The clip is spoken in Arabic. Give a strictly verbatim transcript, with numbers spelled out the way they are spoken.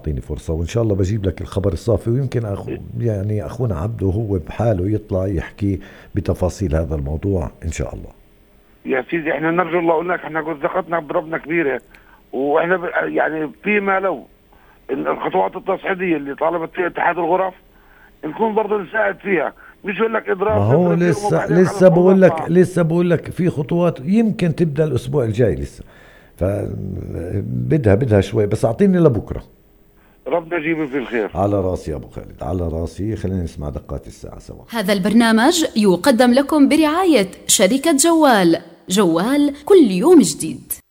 تعطيني فرصة، وإن شاء الله بجيب لك الخبر الصافي، ويمكن أخو يعني أخونا عبده هو بحاله يطلع يحكي بتفاصيل هذا الموضوع إن شاء الله. يا سيدي احنا نرجو الله، قلنا احنا قد ثقتنا بربنا كبيرة، واحنا يعني فيما لو الخطوات التصعيدية اللي طالبت فيها اتحاد الغرف نكون برضه نساعد فيها، مش يقول لك اضراب. ما هو لسه لسه بقول لك لسه بقول لك في خطوات يمكن تبدا الاسبوع الجاي لسه، فبدها بدها شوي، بس اعطيني لبكره. ربنا يجيبه في الخير. على راسي يا ابو خالد، على راسي. خلينا نسمع دقات الساعه سوا. هذا البرنامج يقدم لكم برعاية شركة جوال. جوال كل يوم جديد.